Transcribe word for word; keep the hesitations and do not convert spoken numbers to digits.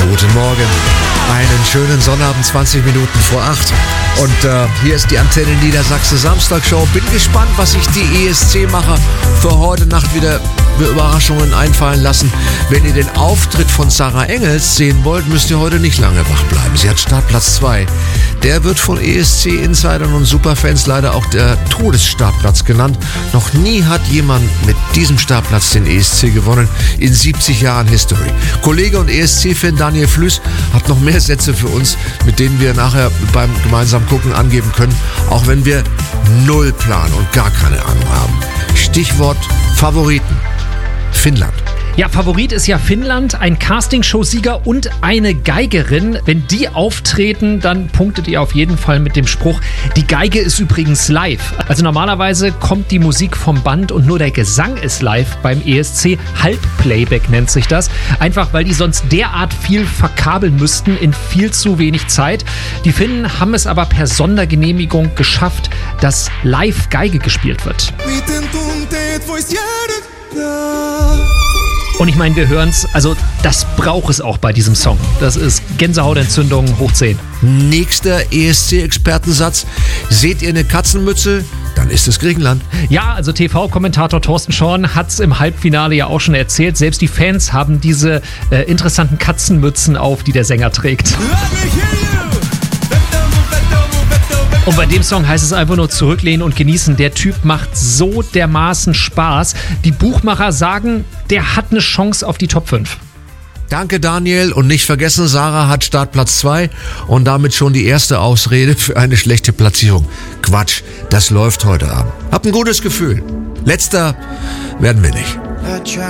Guten Morgen. Einen schönen Sonnabend, zwanzig Minuten vor acht. Und äh, hier ist die Antenne Niedersachse Samstagshow. Bin gespannt, was sich die E S C-Macher für heute Nacht wieder für Überraschungen einfallen lassen. Wenn ihr den Auftritt von Sarah Engels sehen wollt, müsst ihr heute nicht lange wach bleiben. Sie hat Startplatz zwei. Der wird von E S C-Insidern und Superfans leider auch der Todesstartplatz genannt. Noch nie hat jemand mit diesem Startplatz den E S C gewonnen in siebzig Jahren History. Kollege und E S C-Fan Daniel Flüß hat noch mehr Sätze für uns, mit denen wir nachher beim gemeinsamen Gucken angeben können, auch wenn wir null Plan und gar keine Ahnung haben. Stichwort Favoriten. Finnland. Ja, Favorit ist ja Finnland, ein Castingshow-Sieger und eine Geigerin. Wenn die auftreten, dann punktet ihr auf jeden Fall mit dem Spruch, die Geige ist übrigens live. Also normalerweise kommt die Musik vom Band und nur der Gesang ist live beim E S C. Halbplayback nennt sich das. Einfach, weil die sonst derart viel verkabeln müssten in viel zu wenig Zeit. Die Finnen haben es aber per Sondergenehmigung geschafft, dass live Geige gespielt wird. Und ich meine, wir hören es, also das braucht es auch bei diesem Song. Das ist Gänsehautentzündung hoch zehn. Nächster E S C-Expertensatz. Seht ihr eine Katzenmütze? Dann ist es Griechenland. Ja, also T V-Kommentator Thorsten Schorn hat es im Halbfinale ja auch schon erzählt. Selbst die Fans haben diese äh, interessanten Katzenmützen auf, die der Sänger trägt. Und bei dem Song heißt es einfach nur zurücklehnen und genießen. Der Typ macht so dermaßen Spaß. Die Buchmacher sagen, der hat eine Chance auf die Top fünf. Danke Daniel und nicht vergessen, Sarah hat Startplatz zwei und damit schon die erste Ausrede für eine schlechte Platzierung. Quatsch, das läuft heute Abend. Hab ein gutes Gefühl. Letzter werden wir nicht.